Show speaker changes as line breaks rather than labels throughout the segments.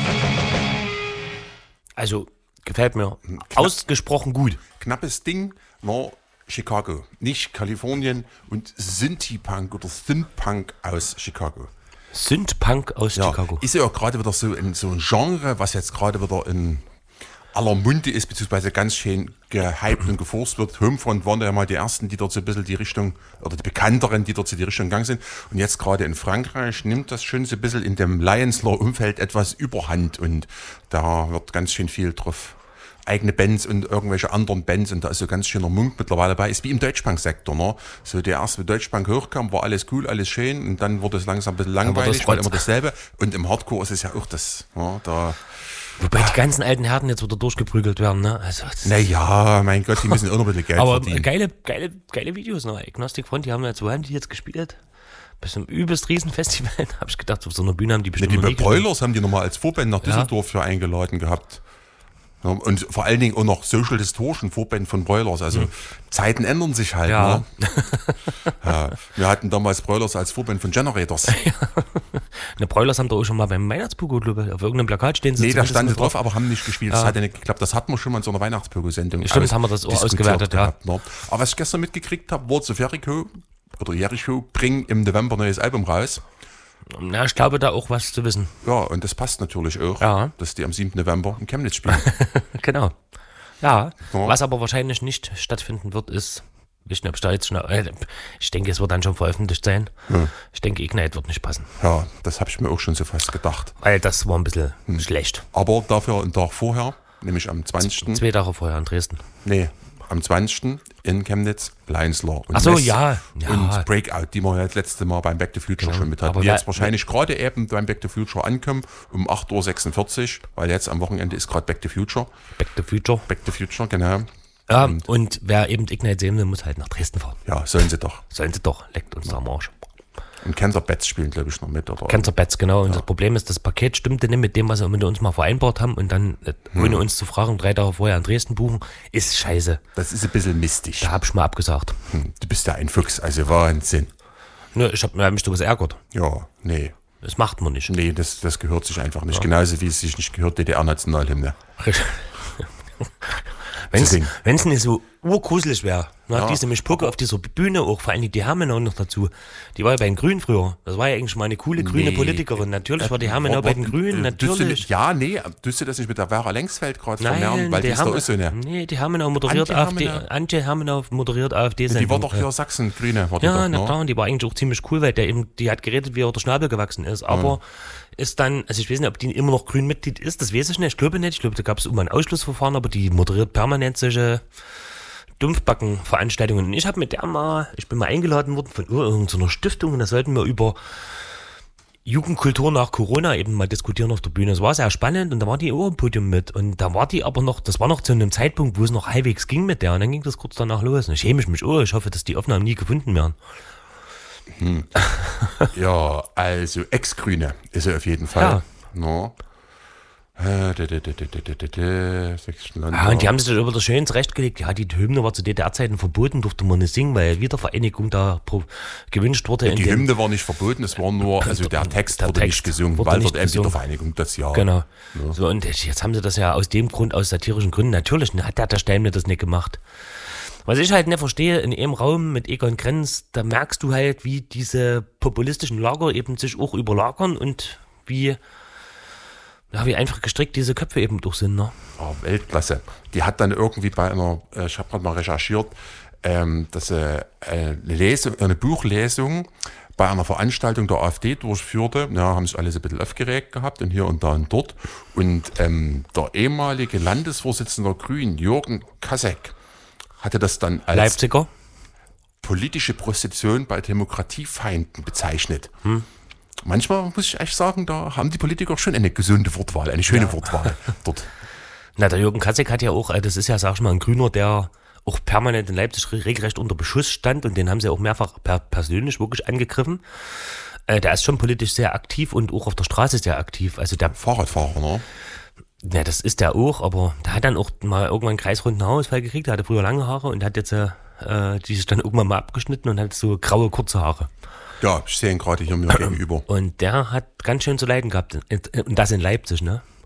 Also, gefällt mir ausgesprochen gut.
Knappes Ding war Chicago, nicht Kalifornien und Synthie-Punk oder Synth-Punk aus Chicago.
Synth-Punk aus Chicago.
Ist ja auch gerade wieder so ein Genre, was jetzt gerade wieder in aller Munde ist, beziehungsweise ganz schön gehypt und geforst wird. Homefront waren ja mal die ersten, die dort so ein bisschen die Richtung, oder die bekannteren, die dort so die Richtung gegangen sind. Und jetzt gerade in Frankreich nimmt das schon so ein bisschen in dem Lions-Law-Umfeld etwas Überhand und da wird ganz schön viel drauf. Eigene Bands und irgendwelche anderen Bands und da ist so ganz schöner Munk mittlerweile dabei. Ist wie im Deutschpunk-Sektor, ne? So der erste Deutschpunk hochkam, war alles cool, alles schön und dann wurde es langsam ein bisschen langweilig, weil immer dasselbe. Und im Hardcore ist es ja auch das, ne? Da.
Wobei die ganzen alten Herren jetzt wieder durchgeprügelt werden, ne? Also,
naja, mein Gott, die müssen auch noch ein bisschen Geld verdienen.
Aber geile Videos noch. Agnostic Front, die haben jetzt gespielt. Bis zum übelst Riesenfestival. Da habe ich gedacht, auf so einer Bühne haben die bestimmt
die
noch nie
Broilers haben die nochmal als Vorband nach Düsseldorf für eingeladen gehabt. Ja, und vor allen Dingen auch noch Social Distortion, Vorband von Broilers. Also Zeiten ändern sich halt.
Ja.
Ne? Ja, wir hatten damals Broilers als Vorband von Generators.
Ne, Broilers haben da auch schon mal beim Weihnachtspogo, glaube ich, auf irgendeinem Plakat stehen.
Nee, da stand sie drauf, aber haben nicht gespielt. Das hat ja nicht geklappt. Das hatten wir schon mal in so einer Weihnachtspogo-Sendung.
Stimmt, haben wir das auch ausgewertet,
gehabt, ne? Aber was ich gestern mitgekriegt habe, Words of Jericho bringen im November ein neues Album raus.
Na, ich glaube, da auch was zu wissen.
Ja, und das passt natürlich auch, dass die am 7. November in Chemnitz spielen.
Genau. Ja, was aber wahrscheinlich nicht stattfinden wird, ist, ich denke, es wird dann schon veröffentlicht sein. Ja. Ich denke, Ignite wird nicht passen.
Ja, das habe ich mir auch schon so fast gedacht.
Weil das war ein bisschen schlecht.
Aber dafür einen Tag vorher, nämlich am 20.
2 Tage vorher in Dresden.
Nee, am 20. in Chemnitz, Lions Law und
Ach so,
Mess
ja.
und Breakout, die wir ja das letzte Mal beim Back to Future schon mit hatten. Die jetzt wahrscheinlich gerade eben beim Back to Future ankommen, um 8.46 Uhr, weil jetzt am Wochenende ist gerade Back to Future.
Back to Future,
genau.
Ja, und wer eben Ignite sehen will, muss halt nach Dresden fahren.
Ja, sollen sie doch.
Leckt uns am Arsch.
Und Cancer Bats spielen, glaube ich, noch mit. Oder?
Cancer Bats, genau. Und das Problem ist, das Paket stimmte nicht mit dem, was wir mit uns mal vereinbart haben. Und dann, ohne uns zu fragen, 3 Tage vorher in Dresden buchen, ist scheiße.
Das ist ein bisschen mistig.
Da habe ich mal abgesagt.
Du bist ja ein Fuchs, also Wahnsinn.
Ne, ich habe mich sowas ärgert.
Ja, nee.
Das macht man nicht.
Nee, das gehört sich einfach nicht. Ja. Genauso wie es sich nicht gehört, DDR-Nationalhymne.
Wenn es nicht so urgruselig wäre, diese Mischpucke auf dieser Bühne, auch vor allem die Hermenau noch dazu, die war ja bei den Grünen früher, das war ja eigentlich mal eine coole grüne Politikerin, natürlich war die Hermenau bei den Grünen, natürlich.
Tust du das nicht mit der Vera Lengsfeld gerade vermehren, weil die ist doch so eine...
Nee, die Hermenau moderiert AfD, Antje Hermenau moderiert AfD-Sendung.
Die war doch hier Sachsen-Grüne.
Ja, na klar, und die war eigentlich auch ziemlich cool, weil die hat geredet, wie er der Schnabel gewachsen ist, aber ist dann, also ich weiß nicht, ob die immer noch Grünmitglied ist, das weiß ich nicht, ich glaube nicht, da gab es immer ein Ausschlussverfahren, aber die moderiert permanent solche Dumpfbacken-Veranstaltungen. Und ich bin mal eingeladen worden von irgendeiner Stiftung und da sollten wir über Jugendkultur nach Corona eben mal diskutieren auf der Bühne. Es war sehr spannend und da war die auch am Podium mit und da war die aber noch, das war noch zu einem Zeitpunkt, wo es noch halbwegs ging mit der und dann ging das kurz danach los. Und ich schäme mich, ich hoffe, dass die Aufnahmen nie gefunden werden.
Ja, also Ex-Grüne ist er auf jeden Fall.
Ja.
No.
Und die haben sich das über das schön zurechtgelegt. Ja, die Hymne war zu DDR-Zeiten verboten, durfte man nicht singen, weil Wiedervereinigung da gewünscht wurde.
Ja, die Hymne war nicht verboten, es war nur, also der Text wurde nicht gesungen, weil dort eben Wiedervereinigung das Jahr.
Genau. Ja. So, und jetzt haben sie das ja aus dem Grund, aus satirischen Gründen, natürlich hat der Steimle das nicht gemacht. Was ich halt nicht verstehe, in einem Raum mit Egon Krenz, da merkst du halt, wie diese populistischen Lager eben sich auch überlagern und wie einfach gestrickt diese Köpfe eben durch sind. Ne?
Oh, Weltklasse. Die hat dann irgendwie bei einer, ich habe gerade mal recherchiert, dass eine Buchlesung bei einer Veranstaltung der AfD durchführte. Ja, haben sich alle so ein bisschen aufgeregt gehabt und hier und da und dort. Und der ehemalige Landesvorsitzende der Grünen, Jürgen Kasek, hatte das dann als
Leipziger
politische Prostitution bei Demokratiefeinden bezeichnet. Manchmal muss ich echt sagen, da haben die Politiker schon eine gesunde Wortwahl, eine schöne Wortwahl dort.
Na, der Jürgen Kasek hat ja auch, das ist ja, sag ich mal, ein Grüner, der auch permanent in Leipzig regelrecht unter Beschuss stand und den haben sie auch mehrfach persönlich wirklich angegriffen. Der ist schon politisch sehr aktiv und auch auf der Straße sehr aktiv. Also der
Fahrradfahrer, ne?
Ja, das ist der auch, aber der hat dann auch mal irgendwann einen kreisrunden Haarausfall gekriegt. Der hatte früher lange Haare und hat jetzt die sich dann irgendwann mal abgeschnitten und hat so graue, kurze Haare.
Ja, ich sehe ihn gerade hier mir gegenüber.
Und der hat ganz schön zu leiden gehabt. Und das in Leipzig, ne?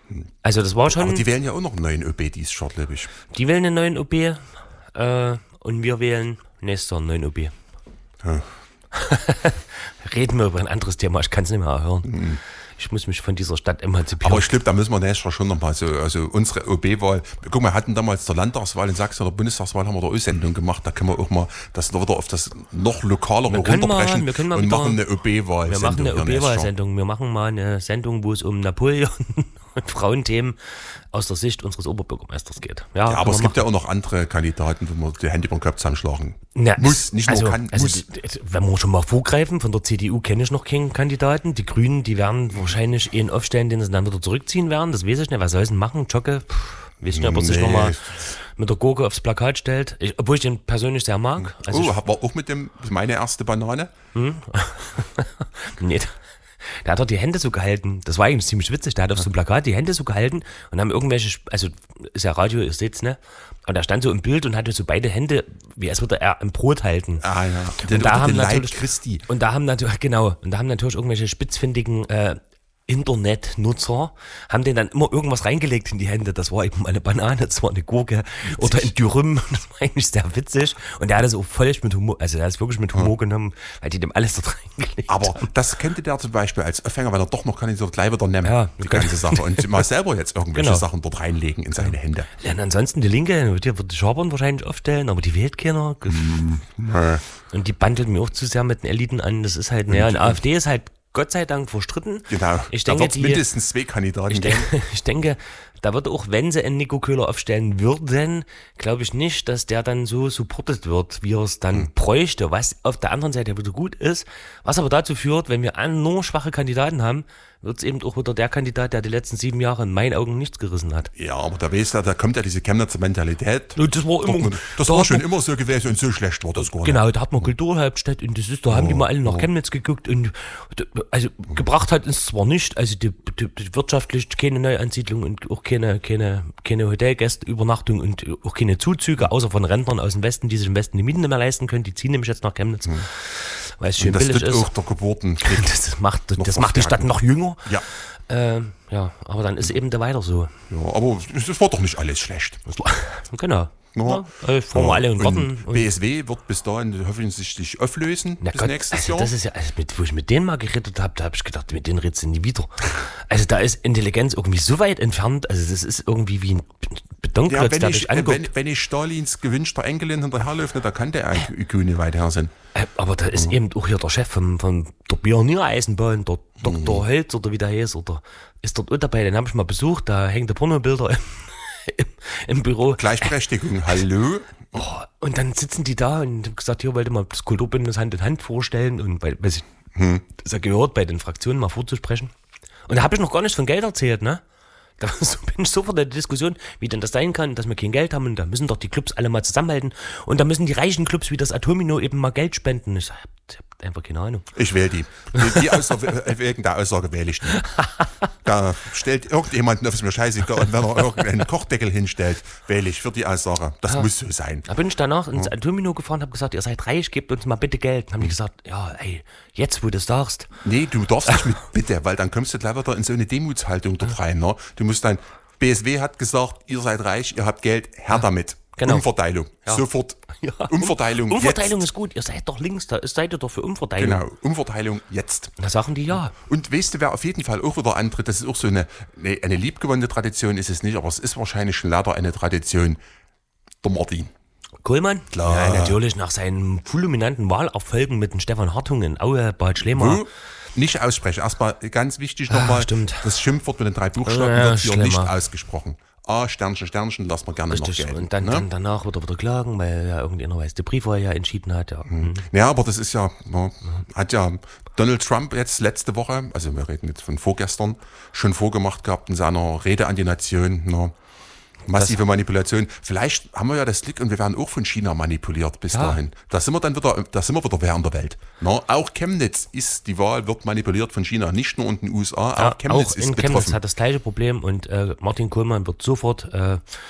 Also das war schon...
Aber die wählen ja auch noch einen neuen OB, die ist shortlebig.
Die wählen einen neuen OB und wir wählen nächstes Jahr einen neuen OB.
Ja.
Reden wir über ein anderes Thema, ich kann es nicht mehr hören. Ich muss mich von dieser Stadt emanzipieren.
Aber ich glaube, da müssen wir nächstes Jahr schon nochmal so, also unsere OB-Wahl, guck mal, wir hatten damals der Landtagswahl in Sachsen oder Bundestagswahl, haben wir da Sendung gemacht, da können wir auch mal das wieder auf das noch lokalere runterbrechen
wir können mal
und
wieder,
machen eine OB-Wahl.
Wir machen eine OB-Wahl-Sendung, wir machen mal eine Sendung, wo es um Napoleon und Frauenthemen aus der Sicht unseres Oberbürgermeisters geht.
Ja, aber es gibt ja auch noch andere Kandidaten, wo man die Hände über den Kopf zusammenschlagen muss, nicht nur kann, muss.
Wenn wir schon mal vorgreifen, von der CDU kenne ich noch keinen Kandidaten. Die Grünen, die werden wahrscheinlich einen aufstellen, den sie dann wieder zurückziehen werden. Das weiß ich nicht. Was soll sie denn machen? Jocke? Weiß ich nicht, ob er sich nochmal mit der Gurke aufs Plakat stellt. Obwohl ich den persönlich sehr mag. Also
war auch mit dem, meine erste Banane?
Nee. Da hat er die Hände so gehalten. Das war eigentlich ziemlich witzig. Der hat auf so einem Plakat die Hände so gehalten und haben irgendwelche, also ist ja Radio, ihr seht's, ne? Und er stand so im Bild und hatte so beide Hände, wie als würde er ein Brot halten.
Ah ja.
Und da haben
Leib
natürlich,
Christi.
und da haben natürlich, genau, und da haben natürlich irgendwelche spitzfindigen Internetnutzer haben den dann immer irgendwas reingelegt in die Hände. Das war eben eine Banane, das war eine Gurke oder ein Dürüm. Das war eigentlich sehr witzig. Und der hat das auch völlig mit Humor, also der hat es wirklich mit Humor genommen, weil die dem alles dort reingelegt
Aber
haben.
das könnte der zum Beispiel als Aufhänger, weil er doch noch kann, so gleich wieder nehmen,
Ja,
die ganze Sache. Und mal selber jetzt irgendwelche
Genau.
Sachen dort reinlegen in seine Hände.
Ja, und ansonsten die Linke, die wird die Schabern wahrscheinlich aufstellen, aber die wählt keiner. Und die bandelt mir auch zu sehr mit den Eliten an. Das ist halt, naja, und AfD ist halt Gott sei Dank verstritten.
Genau,
Ich
da
denke,
wird es mindestens 2 Kandidaten geben.
ich denke, da wird auch, wenn sie einen Nico Köhler aufstellen würden, glaube ich nicht, dass der dann so supportet wird, wie er es dann bräuchte, was auf der anderen Seite wieder gut ist, was aber dazu führt, wenn wir nur schwache Kandidaten haben, wird es eben auch wieder der Kandidat, der die letzten 7 Jahre in meinen Augen nichts gerissen hat.
Ja, aber da weißt du, da kommt ja diese Chemnitzer Mentalität.
Das war immer,
Das war schon immer so gewesen und so schlecht war das gar nicht.
Genau, da hat man Kulturhauptstadt und das ist, da haben die mal alle nach Chemnitz geguckt und also gebracht hat es zwar nicht, also die wirtschaftlich keine Neuansiedlung und auch keine Hotelgästeübernachtung und auch keine Zuzüge, außer von Rentnern aus dem Westen, die sich im Westen die Mieten nicht mehr leisten können, die ziehen nämlich jetzt nach Chemnitz, weil es schön billig ist.
Das wird auch der Geburtenkrieg.
Das macht die Stadt noch jünger.
Ja.
Ja, aber dann ist eben da weiter so.
Ja, aber das war doch nicht alles schlecht.
Genau.
Ja.
Fahren wir alle in den Garten.
Und BSW wird bis dahin hoffentlich sich auflösen
Na
bis
Gott,
nächstes
also
Jahr.
das ist ja, also wo ich mit denen mal geredet habe, da habe ich gedacht, mit denen redest du nie wieder. Also da ist Intelligenz irgendwie so weit entfernt, also das ist irgendwie wie ein Betonklotz, der dich anguckt.
wenn ich Stalins gewünschter Enkelin hinterherläuft, da kann der IQ nicht weit her sein.
Aber da ist eben auch hier der Chef von der Pioniereisenbahn, der Dr. Holz oder wie der heißt, oder ist dort auch dabei, den habe ich mal besucht, da hängen die Pornobilder im Büro.
Gleichberechtigung, hallo?
Oh, und dann sitzen die da und haben gesagt, hier wollte mal das Kulturbündnis Hand in Hand vorstellen und weil ich das ja gehört, bei den Fraktionen mal vorzusprechen. Und da habe ich noch gar nichts von Geld erzählt, ne? Da bin ich sofort in der Diskussion, wie denn das sein kann, dass wir kein Geld haben und da müssen doch die Clubs alle mal zusammenhalten und da müssen die reichen Clubs wie das Atomino eben mal Geld spenden. Ich hab einfach keine Ahnung.
Ich wähle die. Wegen der Aussage wähle ich die. Da stellt irgendjemand, das ist mir scheißegal, und wenn er irgendeinen Kochdeckel hinstellt, wähle ich für die Aussage. Das muss so sein.
Da bin ich danach ins Atomino gefahren, habe gesagt, ihr seid reich, gebt uns mal bitte Geld. Dann haben die gesagt, ja, ey, jetzt wo du es sagst.
Nee, du darfst nicht mit Bitte, weil dann kommst du gleich wieder in so eine Demutshaltung dort rein. Ne? Du musst dann, BSW hat gesagt, ihr seid reich, ihr habt Geld, her damit.
Genau.
Umverteilung. Ja. Sofort.
Ja.
Umverteilung.
Umverteilung
jetzt.
ist gut. Ihr seid doch links, da seid ihr doch für Umverteilung.
Genau, Umverteilung jetzt.
Da sagen die ja.
Und weißt du, wer auf jeden Fall auch wieder antritt, das ist auch so eine liebgewonnene Tradition, ist es nicht, aber es ist wahrscheinlich schon leider eine Tradition, der Martin.
Kohlmann?
Klar.
Ja, natürlich, nach seinen fulminanten Wahlerfolgen mit dem Stefan Hartung in Aue, Bad Schlema.
Nicht aussprechen. Erstmal ganz wichtig nochmal, das Schimpfwort mit den 3 Buchstaben wird hier nicht ausgesprochen. A, Sternchen, Sternchen, lassen wir gerne
Richtig.
noch gelten.
Und dann danach wird er wieder klagen, weil ja irgendeiner weiß, der Briefwahl ja entschieden hat. Ja.
Ja, aber das ist ja, hat ja Donald Trump jetzt letzte Woche, also wir reden jetzt von vorgestern, schon vorgemacht gehabt in seiner Rede an die Nation. Massive Manipulation. Vielleicht haben wir ja das Glück und wir werden auch von China manipuliert bis dahin. Da sind wir wieder während der Welt. Auch Chemnitz die Wahl wird manipuliert von China, nicht nur in den USA, auch Chemnitz ist betroffen.
Chemnitz hat das gleiche Problem und Martin Kohlmann wird sofort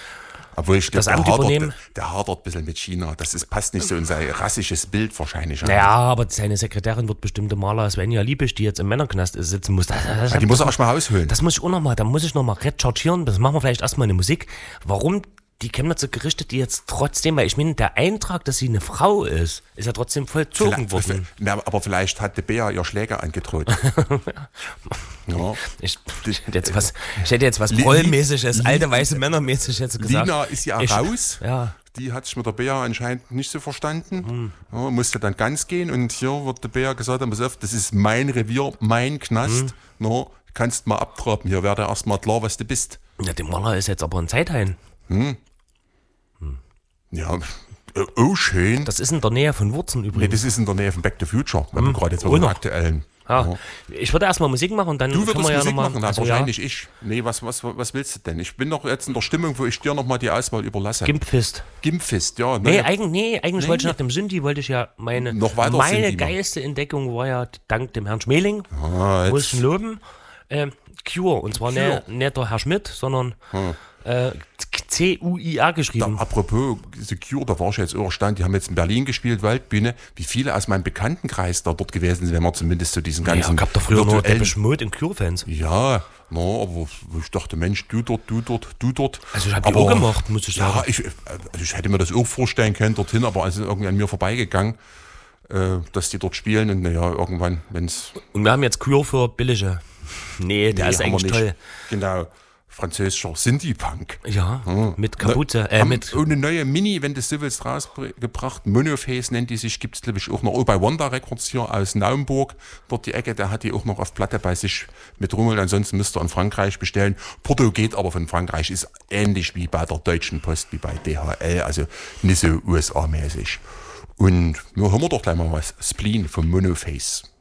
Obwohl ich
das
glaube,
Amt übernehmen.
der hadert ein bisschen mit China. Passt nicht so in sein rassisches Bild wahrscheinlich.
Naja, aber seine Sekretärin wird bestimmt Maler Svenja Liebisch, die jetzt im Männerknast sitzen muss.
Die muss er erst mal rausholen.
Das muss ich auch nochmal, da muss ich nochmal recherchieren. Das machen wir vielleicht erstmal eine Musik. Warum die Chemnitzer Gerichte, die jetzt trotzdem, weil ich meine, der Eintrag, dass sie eine Frau ist ja trotzdem vollzogen worden.
Aber vielleicht hat die Bea ihr Schläger angedroht. Ja.
Ich hätte jetzt was Prollmäßiges, alte weiße Männermäßig jetzt gesagt.
Lina ist ja raus.
Ja.
Die hat sich mit der Bea anscheinend nicht so verstanden. Ja, musste dann ganz gehen und hier wird der Bea gesagt, das ist mein Revier, mein Knast. No, kannst mal abtraben, hier wäre erstmal klar, was du bist.
Ja, der Maler ist jetzt aber ein Zeithain.
Ja, oh schön.
Das ist in der Nähe von Wurzen
Nee,
übrigens.
das ist in der Nähe von Back to Future, weil wir gerade jetzt mit dem aktuellen.
Ja. Ich würde erstmal Musik machen und dann
Du
können
würdest
wir ja
Musik
nochmal.
machen, wahrscheinlich ich. Nee, was willst du denn? Ich bin doch jetzt in der Stimmung, wo ich dir nochmal die Auswahl überlasse.
Gimpfist.
Gimpfist, ja.
Nee, eigentlich wollte ich nach dem Synthi, wollte ich ja meine
Synthi
geilste Entdeckung war ja dank dem Herrn Schmeling, muss ich loben, Cure. Und zwar nicht der Herr Schmidt, sondern CUIR geschrieben.
Apropos The Cure, da war ich jetzt erstaunt, die haben jetzt in Berlin gespielt, Waldbühne, wie viele aus meinem Bekanntenkreis da dort gewesen sind, wenn man zumindest so diesen ganzen...
Ja, gab doch früher nur Depeche Mode und Cure-Fans.
Ja, aber ich dachte, Mensch, du dort.
Also ich habe die auch gemacht, muss ich sagen.
Ja, ich hätte mir das auch vorstellen können dorthin, aber also irgendwie an mir vorbeigegangen, dass die dort spielen und naja, irgendwann, wenn's...
Und wir haben jetzt Cure für billige. Nee, der ist eigentlich toll.
Genau. Französischer Synthie-Punk.
Ja, mit Kapuze.
Mit eine neue Mini, wenn du so willst, rausgebracht. Monoface nennt die sich, gibt es glaube ich auch noch bei Wanda Records hier aus Naumburg. Dort die Ecke, der hat die auch noch auf Platte bei sich mit Rummel. Ansonsten müsst ihr in Frankreich bestellen. Porto geht aber von Frankreich, ist ähnlich wie bei der Deutschen Post, wie bei DHL, also nicht so USA-mäßig. Und hören wir doch gleich mal was. Spleen vom Monoface.